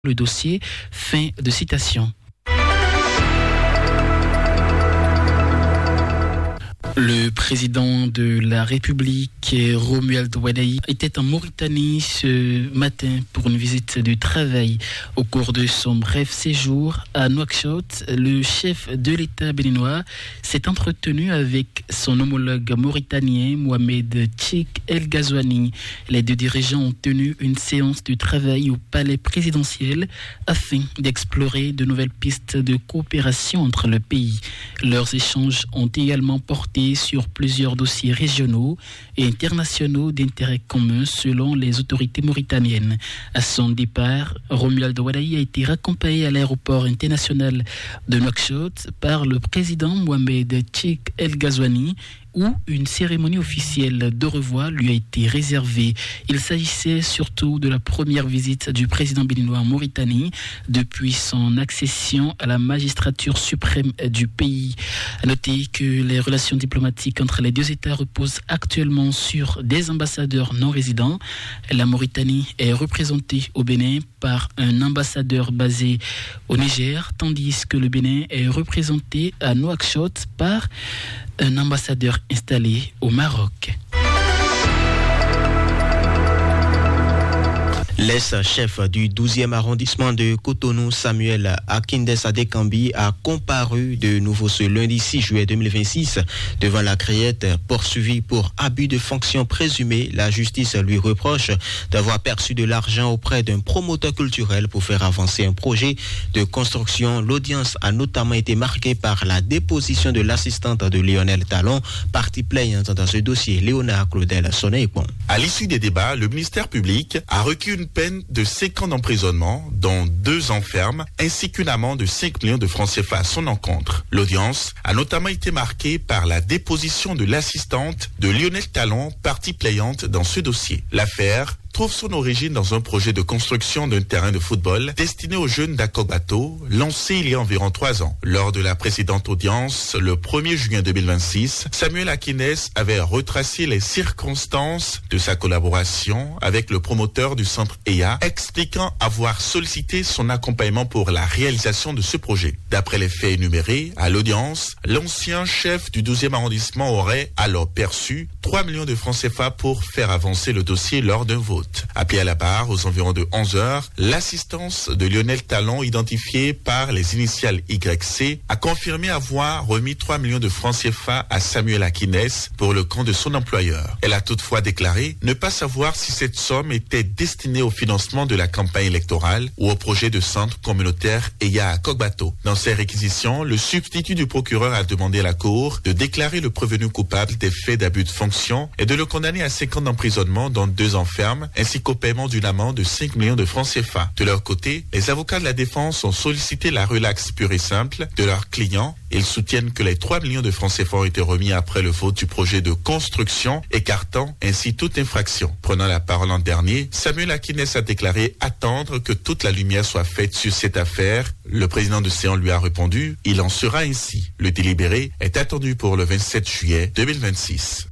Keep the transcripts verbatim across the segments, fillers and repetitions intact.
le dossier. Fin de citation. Le président de la République, Romuald Wadaï, était en Mauritanie ce matin pour une visite de travail. Au cours de son bref séjour à Nouakchott, le chef de l'État béninois s'est entretenu avec son homologue mauritanien, Mohamed Cheick El Ghazouani. Les deux dirigeants ont tenu une séance de travail au palais présidentiel afin d'explorer de nouvelles pistes de coopération entre le pays. Leurs échanges ont également porté sur plusieurs dossiers régionaux et internationaux d'intérêt commun selon les autorités mauritaniennes. À son départ, Romuald Wadaï a été raccompagné à l'aéroport international de Nouakchott par le président Mohamed Cheick El Ghazouani, où une cérémonie officielle de revoir lui a été réservée. Il s'agissait surtout de la première visite du président béninois en Mauritanie depuis son accession à la magistrature suprême du pays. À noter que les relations diplomatiques entre les deux États reposent actuellement sur des ambassadeurs non résidents. La Mauritanie est représentée au Bénin par un ambassadeur basé au Niger, tandis que le Bénin est représenté à Nouakchott par un ambassadeur installé au Maroc. L'ex-chef du douzième arrondissement de Cotonou, Samuel Akindes Adekambi, a comparu de nouveau ce lundi six juillet deux mille vingt-six devant la Criette, poursuivi pour abus de fonction présumé. La justice lui reproche d'avoir perçu de l'argent auprès d'un promoteur culturel pour faire avancer un projet de construction. L'audience a notamment été marquée par la déposition de l'assistante de Lionel Talon, partie plaignante dans ce dossier, Léonard Claudel Soneipon. À l'issue des débats, le ministère public a requis une peine de cinq ans d'emprisonnement, dont deux ans ferme, ainsi qu'une amende de cinq millions de francs C F A à son encontre. L'audience a notamment été marquée par la déposition de l'assistante de Lionel Talon, partie plaignante dans ce dossier. L'affaire trouve son origine dans un projet de construction d'un terrain de football destiné aux jeunes d'Akogbato, lancé il y a environ trois ans. Lors de la précédente audience, le premier juin deux mille vingt-six, Samuel Akindes avait retracé les circonstances de sa collaboration avec le promoteur du centre E A, expliquant avoir sollicité son accompagnement pour la réalisation de ce projet. D'après les faits énumérés à l'audience, l'ancien chef du douzième arrondissement aurait alors perçu trois millions de francs C F A pour faire avancer le dossier lors d'un vote. Appelé à la barre aux environs de onze heures, l'assistance de Lionel Talon, identifiée par les initiales Y C, a confirmé avoir remis trois millions de francs C F A à Samuel Akindes pour le compte de son employeur. Elle a toutefois déclaré ne pas savoir si cette somme était destinée au financement de la campagne électorale ou au projet de centre communautaire E A à Akogbato. Dans ses réquisitions, le substitut du procureur a demandé à la Cour de déclarer le prévenu coupable des faits d'abus de fonction et de le condamner à cinq ans d'emprisonnement, dont deux ans ferme, ainsi qu'au paiement d'une amende de cinq millions de francs C F A. De leur côté, les avocats de la défense ont sollicité la relaxe pure et simple de leurs clients. Ils soutiennent que les trois millions de francs C F A ont été remis après le vote du projet de construction, écartant ainsi toute infraction. Prenant la parole l'an dernier, Samuel Akindes a déclaré attendre que toute la lumière soit faite sur cette affaire. Le président de Séan lui a répondu « Il en sera ainsi ». Le délibéré est attendu pour le vingt-sept juillet deux mille vingt-six.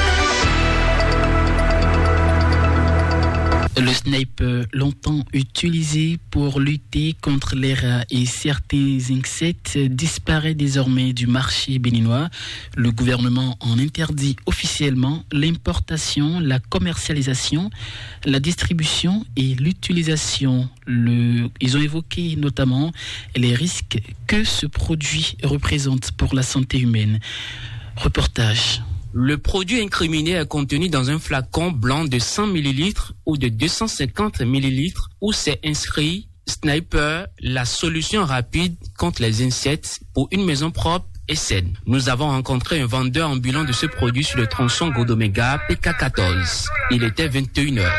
Le sniper, longtemps utilisé pour lutter contre les rats et certains insectes, disparaît désormais du marché béninois. Le gouvernement en interdit officiellement l'importation, la commercialisation, la distribution et l'utilisation. Le... Ils ont évoqué notamment les risques que ce produit représente pour la santé humaine. Reportage. Le produit incriminé est contenu dans un flacon blanc de cent millilitres ou de deux cent cinquante millilitres où c'est inscrit « Sniper, la solution rapide contre les insectes pour une maison propre et saine ». Nous avons rencontré un vendeur ambulant de ce produit sur le tronçon Godomega P K quatorze. Il était vingt et une heures.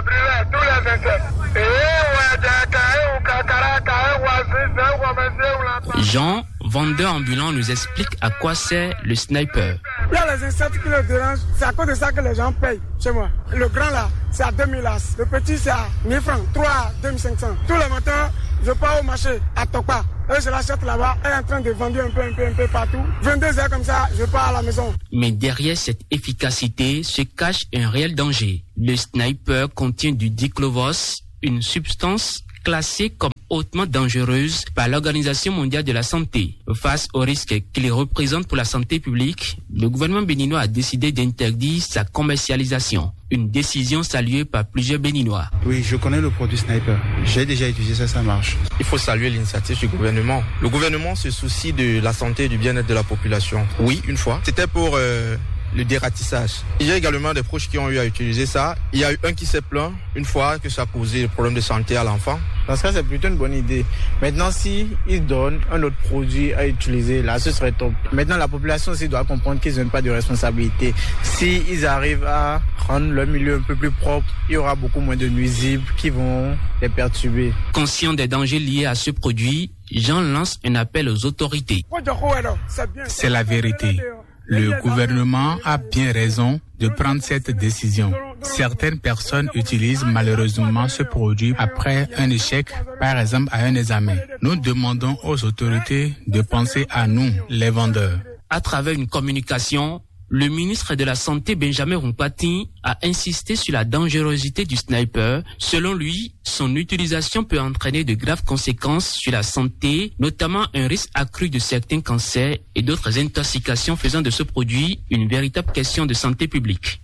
Jean, vendeur ambulant, nous explique à quoi sert le sniper. Il y a les insectes qui le dérangent, c'est à cause de ça que les gens payent chez moi. Le grand là, c'est à deux mille as. Le petit, c'est à mille francs, trois à deux mille cinq cents. Tous les matins, je pars au marché à Tokpa. Et je l'achète là-bas, elle est en train de vendre un peu, un peu, un peu partout. vingt-deux heures comme ça, je pars à la maison. Mais derrière cette efficacité se cache un réel danger. Le sniper contient du diclovos, une substance classée comme hautement dangereuse par l'Organisation mondiale de la santé. Face aux risques qu'il représente pour la santé publique, le gouvernement béninois a décidé d'interdire sa commercialisation. Une décision saluée par plusieurs Béninois. Oui, je connais le produit Sniper. J'ai déjà utilisé ça, ça marche. Il faut saluer l'initiative du gouvernement. Le gouvernement se soucie de la santé et du bien-être de la population. Oui, une fois. C'était pour euh, le dératissage. Il y a également des proches qui ont eu à utiliser ça. Il y a eu un qui s'est plaint une fois que ça a causé des problèmes de santé à l'enfant. Dans ce cas, c'est plutôt une bonne idée. Maintenant, si ils donnent un autre produit à utiliser, là, ce serait top. Maintenant, la population aussi doit comprendre qu'ils n'ont pas de responsabilité. Si ils arrivent à rendre leur milieu un peu plus propre, il y aura beaucoup moins de nuisibles qui vont les perturber. Conscient des dangers liés à ce produit, Jean lance un appel aux autorités. C'est la vérité. Le gouvernement a bien raison de prendre cette décision. Certaines personnes utilisent malheureusement ce produit après un échec, par exemple à un examen. Nous demandons aux autorités de penser à nous, les vendeurs. À travers une communication, le ministre de la Santé, Benjamin Rumpati, a insisté sur la dangerosité du sniper. Selon lui, son utilisation peut entraîner de graves conséquences sur la santé, notamment un risque accru de certains cancers et d'autres intoxications, faisant de ce produit une véritable question de santé publique.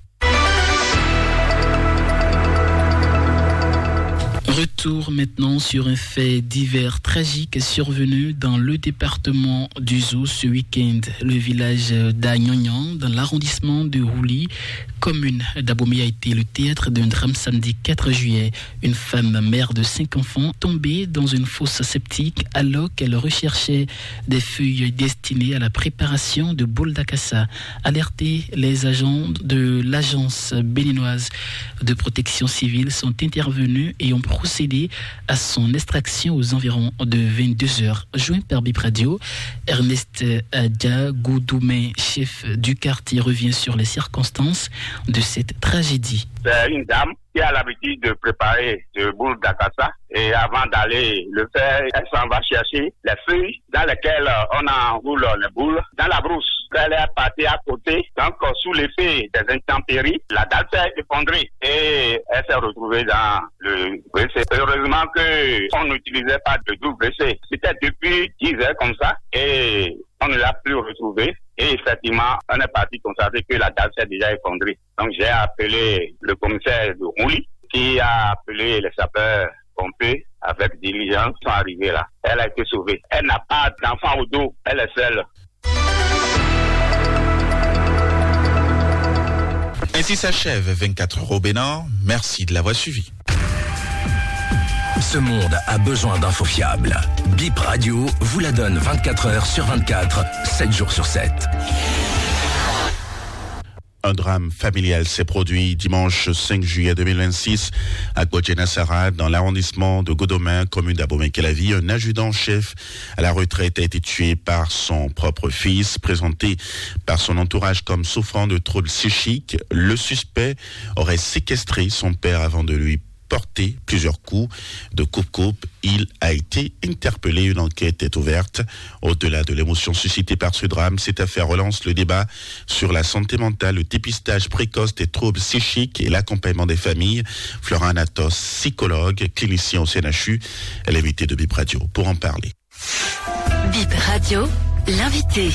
Retour maintenant sur un fait divers tragique survenu dans le département du Zou ce week-end. Le village d'Agnognan, dans l'arrondissement de Rouli, commune d'Abomey, a été le théâtre d'un drame samedi quatre juillet. Une femme mère de cinq enfants tombée dans une fosse septique alors qu'elle recherchait des feuilles destinées à la préparation de boules d'acassa. Alertés, les agents de l'agence béninoise de protection civile sont intervenus et ont procédé à son extraction aux environs de vingt-deux heures. Joint par Bip Radio, Ernest Adja Goudoumé, chef du quartier, revient sur les circonstances de cette tragédie. C'est une dame qui a l'habitude de préparer des boules d'acassa et avant d'aller le faire, elle s'en va chercher les feuilles dans lesquelles on enroule les boules dans la brousse. Elle est partie à côté, donc sous l'effet des intempéries, la dalle s'est effondrée et elle s'est retrouvée dans le W C. Heureusement qu'on n'utilisait pas de W C. C'était depuis dix heures comme ça et on ne l'a plus retrouvée. Et effectivement, on est parti constater que la dalle s'est déjà effondrée. Donc j'ai appelé le commissaire de Rouli qui a appelé les sapeurs-pompiers avec diligence. Ils sont arrivés là. Elle a été sauvée. Elle n'a pas d'enfant au dos. Elle est seule. Ainsi s'achève vingt-quatre heures au Bénin. Merci de l'avoir suivi. Ce monde a besoin d'infos fiables. Bip Radio vous la donne vingt-quatre heures sur vingt-quatre, sept jours sur sept. Un drame familial s'est produit dimanche cinq juillet deux mille vingt-six à Godjena-Sara, dans l'arrondissement de Godomain, commune d'Abomey-Kélavi. Un adjudant-chef à la retraite a été tué par son propre fils, présenté par son entourage comme souffrant de troubles psychiques. Le suspect aurait séquestré son père avant de lui porté plusieurs coups de coupe-coupe. Il a été interpellé. Une enquête est ouverte. Au-delà de l'émotion suscitée par ce drame, cette affaire relance le débat sur la santé mentale, le dépistage précoce des troubles psychiques et l'accompagnement des familles. Florent Anatos, psychologue, clinicien au C N H U, est l'invité de Bip Radio pour en parler. Bip Radio, l'invité.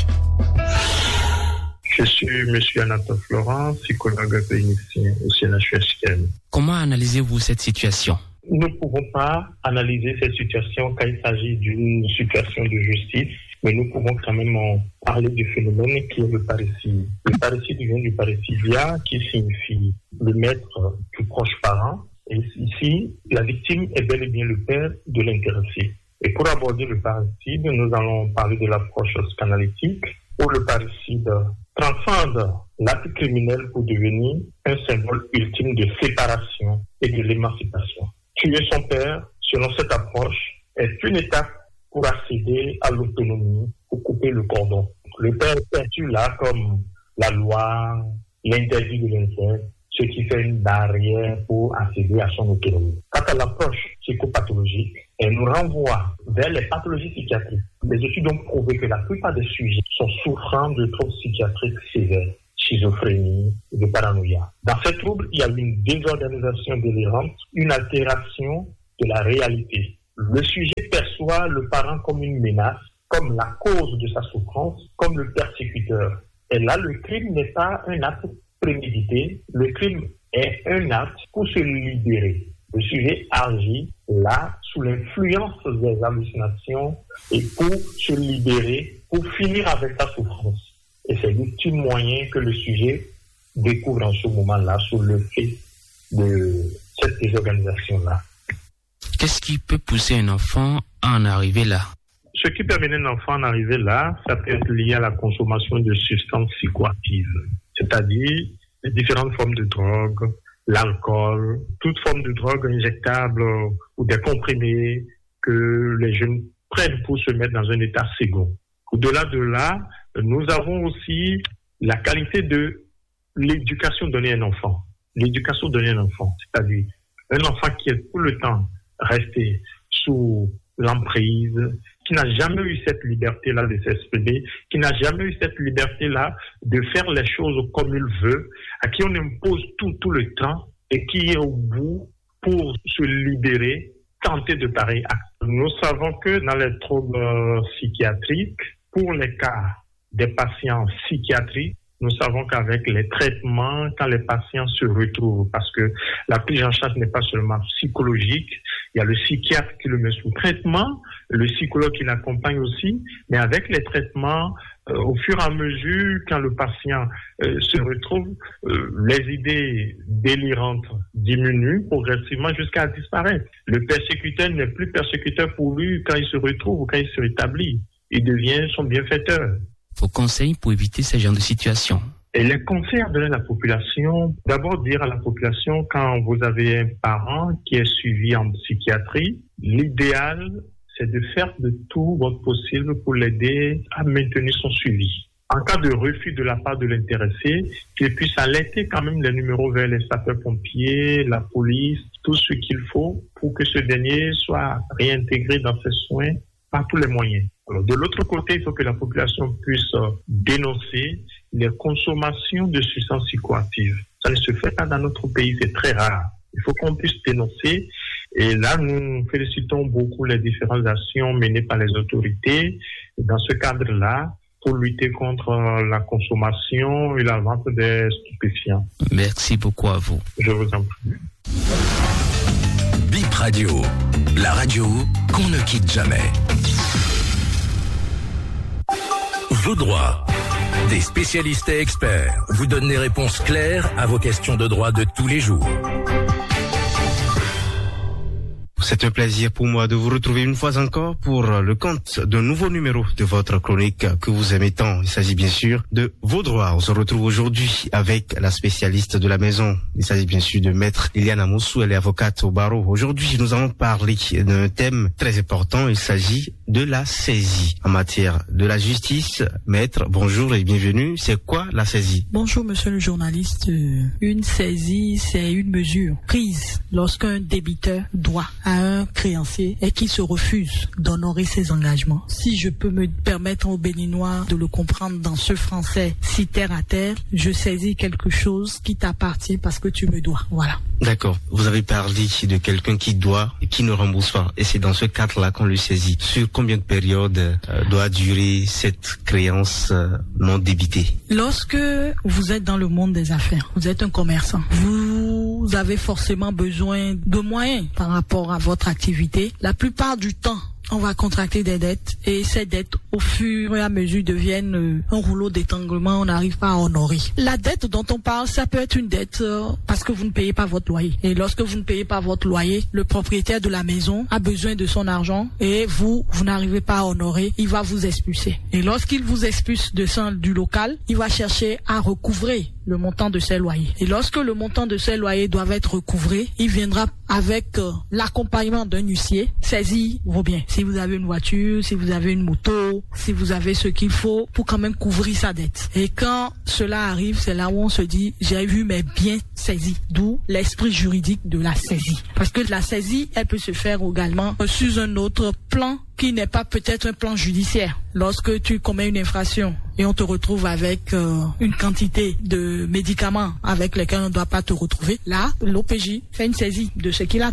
Je suis M. Anatole Florent, psychologue clinicien au C N H U H K M. Comment analysez-vous cette situation? Nous ne pouvons pas analyser cette situation quand il s'agit d'une situation de justice, mais nous pouvons quand même parler du phénomène qui est le parricide. Le parricide vient du parricidia, qui signifie le maître du proche parent. Et ici, la victime est bel et bien le père de l'intéressé. Et pour aborder le parricide, nous allons parler de l'approche psychanalytique, où le parricide transcende l'acte criminel pour devenir un symbole ultime de séparation et de l'émancipation. Tuer son père, selon cette approche, est une étape pour accéder à l'autonomie, pour couper le cordon. Le père est perçu là comme la loi, l'interdit de l'inceste, ce qui fait une barrière pour accéder à son autonomie. Quant à l'approche psychopathologique, elle nous renvoie vers les pathologies psychiatriques. Les études ont prouvé que la plupart des sujets sont souffrant de troubles psychiatriques sévères, schizophrénie et de paranoïa. Dans ces troubles, il y a une désorganisation délirante, une altération de la réalité. Le sujet perçoit le parent comme une menace, comme la cause de sa souffrance, comme le persécuteur. Et là, le crime n'est pas un acte prémédité, le crime est un acte pour se libérer. Le sujet agit là sous l'influence des hallucinations et pour se libérer, pour finir avec sa souffrance. Et c'est l'ultime moyen que le sujet découvre en ce moment-là sous le fait de cette désorganisation-là. Qu'est-ce qui peut pousser un enfant à en arriver là? Ce qui peut amener un enfant à en arriver là, ça peut être lié à la consommation de substances psychoactives, c'est-à-dire les différentes formes de drogue, l'alcool, toute forme de drogue injectable ou des comprimés que les jeunes prennent pour se mettre dans un état second. Au-delà de là, nous avons aussi la qualité de l'éducation donnée à un enfant. L'éducation donnée à un enfant, c'est-à-dire un enfant qui est tout le temps resté sous l'emprise, qui n'a jamais eu cette liberté-là de s'exprimer, qui n'a jamais eu cette liberté-là de faire les choses comme il veut, à qui on impose tout, tout le temps, et qui est au bout pour se libérer, tenter de pareils actes. Nous savons que dans les troubles psychiatriques, pour les cas des patients psychiatriques, nous savons qu'avec les traitements, quand les patients se retrouvent, parce que la prise en charge n'est pas seulement psychologique, il y a le psychiatre qui le met sous traitement, le psychologue qui l'accompagne aussi, mais avec les traitements, euh, au fur et à mesure, quand le patient euh, se retrouve, euh, les idées délirantes diminuent progressivement jusqu'à disparaître. Le persécuteur n'est plus persécuteur pour lui quand il se retrouve ou quand il se rétablit. Il devient son bienfaiteur. Vos conseils pour éviter ce genre de situation? Et les conseils à donner à la population, d'abord dire à la population, quand vous avez un parent qui est suivi en psychiatrie, l'idéal, c'est de faire de tout votre possible pour l'aider à maintenir son suivi. En cas de refus de la part de l'intéressé, qu'il puisse alerter quand même les numéros vers les sapeurs-pompiers, la police, tout ce qu'il faut pour que ce dernier soit réintégré dans ses soins par tous les moyens. Alors, de l'autre côté, il faut que la population puisse euh, dénoncer les consommations de substances psychoactives. Ça ne se fait pas dans notre pays, c'est très rare. Il faut qu'on puisse dénoncer. Et là, nous félicitons beaucoup les différentes actions menées par les autorités dans ce cadre-là pour lutter contre euh, la consommation et la vente des stupéfiants. Merci beaucoup à vous. Je vous en prie. Bip Radio, la radio qu'on ne quitte jamais. Vos droits. Des spécialistes et experts vous donnent des réponses claires à vos questions de droit de tous les jours. C'est un plaisir pour moi de vous retrouver une fois encore pour le compte d'un nouveau numéro de votre chronique que vous aimez tant. Il s'agit bien sûr de vos droits. On se retrouve aujourd'hui avec la spécialiste de la maison. Il s'agit bien sûr de Maître Liliana Moussou, elle est avocate au barreau. Aujourd'hui, nous allons parler d'un thème très important. Il s'agit de la saisie en matière de la justice. Maître, bonjour et bienvenue. C'est quoi la saisie? Bonjour monsieur le journaliste. Une saisie, c'est une mesure prise lorsqu'un débiteur doit à un créancier et qui se refuse d'honorer ses engagements. Si je peux me permettre aux Béninois de le comprendre dans ce français si terre à terre, je saisis quelque chose qui t'appartient parce que tu me dois. Voilà. D'accord. Vous avez parlé de quelqu'un qui doit et qui ne rembourse pas. Et c'est dans ce cadre-là qu'on le saisit. Sur combien de périodes euh, doit durer cette créance euh, non débitée? Lorsque vous êtes dans le monde des affaires, vous êtes un commerçant, vous avez forcément besoin de moyens par rapport à votre activité. La plupart du temps, on va contracter des dettes et ces dettes, au fur et à mesure, deviennent euh, un rouleau d'étranglement, on n'arrive pas à honorer. La dette dont on parle, ça peut être une dette euh, parce que vous ne payez pas votre loyer. Et lorsque vous ne payez pas votre loyer, le propriétaire de la maison a besoin de son argent et vous, vous n'arrivez pas à honorer, il va vous expulser. Et lorsqu'il vous expulse de son, du local, il va chercher à recouvrer le montant de ses loyers. Et lorsque le montant de ses loyers doit être recouvré, il viendra avec euh, l'accompagnement d'un huissier saisir vos biens. Si vous avez une voiture, si vous avez une moto, si vous avez ce qu'il faut pour quand même couvrir sa dette. Et quand cela arrive, c'est là où on se dit, j'ai vu mes biens saisis. D'où l'esprit juridique de la saisie. Parce que la saisie, elle peut se faire également sur un autre plan qui n'est pas peut-être un plan judiciaire. Lorsque tu commets une infraction et on te retrouve avec euh, une quantité de médicaments avec lesquels on ne doit pas te retrouver, là, l'O P J fait une saisie de ce qu'il a trouvé.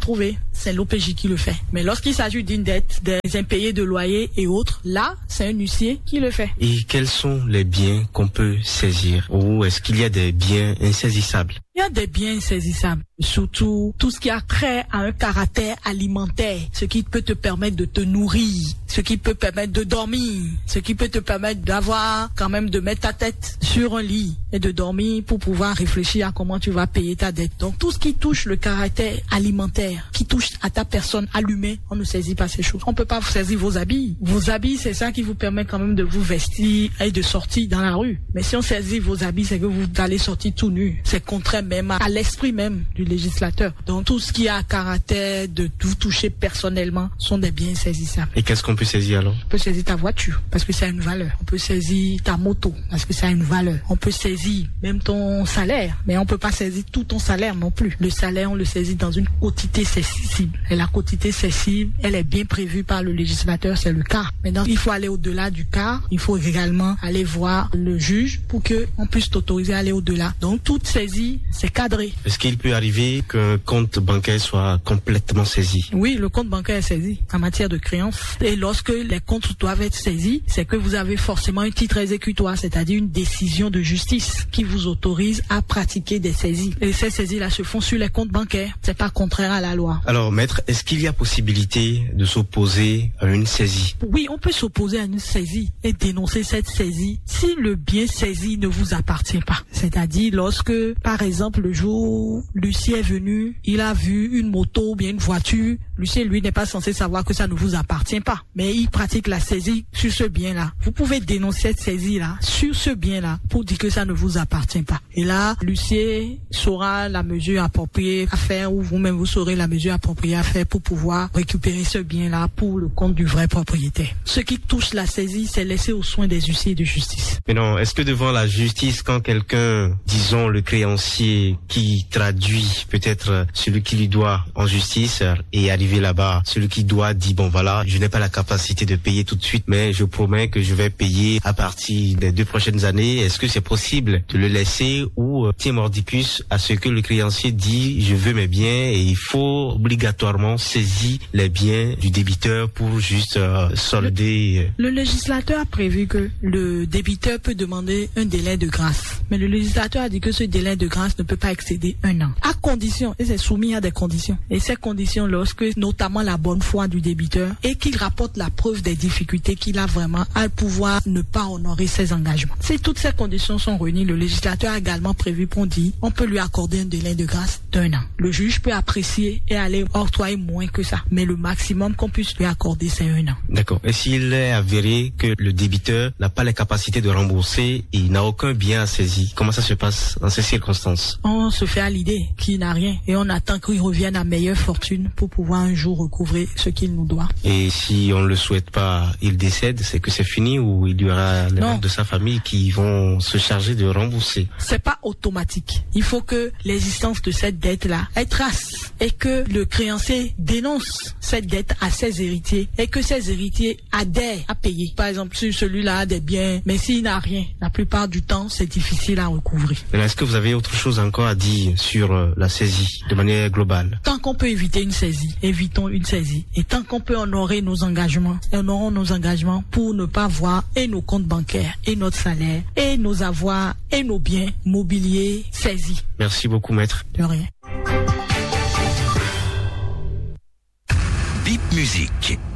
c'est l'O P J qui le fait. Mais lorsqu'il s'agit d'une dette, des impayés de loyer et autres, là, c'est un huissier qui le fait. Et quels sont les biens qu'on peut saisir? Ou est-ce qu'il y a des biens insaisissables? Il y a des biens insaisissables, surtout tout ce qui a trait à un caractère alimentaire, ce qui peut te permettre de te nourrir, ce qui peut permettre de dormir, ce qui peut te permettre d'avoir quand même de mettre ta tête sur un lit et de dormir pour pouvoir réfléchir à comment tu vas payer ta dette. Donc tout ce qui touche le caractère alimentaire, qui touche à ta personne, à l'humain, on ne saisit pas ces choses. On peut pas vous saisir vos habits. Vos habits, c'est ça qui vous permet quand même de vous vestir et de sortir dans la rue. Mais si on saisit vos habits, c'est que vous allez sortir tout nu. C'est contraire même à l'esprit même du législateur. Donc tout ce qui a caractère de vous toucher personnellement sont des biens saisissables. Et qu'est-ce qu'on peut saisir alors? On peut saisir ta voiture parce que ça a une valeur. On peut saisir ta moto parce que ça a une valeur. On peut saisir même ton salaire, mais on peut pas saisir tout ton salaire non plus. Le salaire, on le saisit dans une quotité cessible. Et la quotité cessible, elle est bien prévue par le législateur, c'est le cas. Maintenant, il faut aller au-delà du cas. Il faut également aller voir le juge pour que on puisse t'autoriser à aller au-delà. Donc toute saisie, c'est cadré. Est-ce qu'il peut arriver qu'un compte bancaire soit complètement saisi? Oui, le compte bancaire est saisi en matière de créance. Et lorsque les comptes doivent être saisis, c'est que vous avez forcément un titre exécutoire, c'est-à-dire une décision de justice qui vous autorise à pratiquer des saisies. Et ces saisies-là se font sur les comptes bancaires. C'est pas contraire à la loi. Alors, maître, est-ce qu'il y a possibilité de s'opposer à une saisie? Oui, on peut s'opposer à une saisie et dénoncer cette saisie si le bien saisi ne vous appartient pas. C'est-à-dire lorsque, par exemple, le jour Lucie est venu, il a vu une moto ou bien une voiture. Lucie, lui, n'est pas censé savoir que ça ne vous appartient pas. Mais il pratique la saisie sur ce bien-là. Vous pouvez dénoncer cette saisie-là sur ce bien-là pour dire que ça ne vous appartient pas. Et là, Lucie saura la mesure appropriée à faire ou vous-même vous saurez la mesure appropriée à faire pour pouvoir récupérer ce bien-là pour le compte du vrai propriétaire. Ce qui touche la saisie, c'est laissé aux soins des huissiers de justice. Mais non, est-ce que devant la justice, quand quelqu'un, disons le créancier qui traduit peut-être celui qui lui doit en justice et arrivé là-bas, celui qui doit dit bon voilà, je n'ai pas la capacité de payer tout de suite, mais je promets que je vais payer à partir des deux prochaines années. Est-ce que c'est possible de le laisser ou euh, tiens mordicus à ce que le créancier dit je veux mes biens et il faut obligatoirement saisir les biens du débiteur pour juste euh, solder? Le, le législateur a prévu que le débiteur peut demander un délai de grâce, mais le législateur a dit que ce délai de grâce ne peut pas excéder un an, à condition, et c'est soumis à des conditions, et ces conditions lorsque notamment la bonne foi du débiteur et qu'il rapporte la preuve des difficultés qu'il a vraiment à pouvoir ne pas honorer ses engagements. Si toutes ces conditions sont réunies, le législateur a également prévu pour dire on peut lui accorder un délai de grâce d'un an. Le juge peut apprécier et aller octroyer moins que ça, mais le maximum qu'on puisse lui accorder c'est un an. D'accord. Et s'il est avéré que le débiteur n'a pas les capacités de rembourser et il n'a aucun bien à saisir, comment ça se passe dans ces circonstances? On se fait à l'idée qu'il n'a rien et on attend qu'il revienne à meilleure fortune pour pouvoir un jour recouvrer ce qu'il nous doit. Et si on ne le souhaite pas, il décède, c'est que c'est fini ou il y aura les membres de sa famille qui vont se charger de rembourser? C'est pas automatique. Il faut que l'existence de cette dette-là ait trace et que le créancier dénonce cette dette à ses héritiers et que ses héritiers adhèrent à payer. Par exemple, si celui-là a des biens, mais s'il n'a rien, la plupart du temps, c'est difficile à recouvrer. Est-ce que vous avez autre chose encore à dire sur euh, la saisie de manière globale? Tant qu'on peut éviter une saisie, évitons une saisie. Et tant qu'on peut honorer nos engagements, honorons nos engagements pour ne pas voir et nos comptes bancaires, et notre salaire, et nos avoirs, et nos biens mobiliers saisis. Merci beaucoup, maître. De rien. Bip Musique.